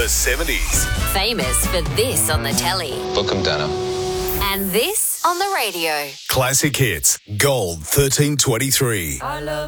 The 70s. Famous for this on the telly Book 'em, Dana. and this on the radio. Classic hits. Gold 1323.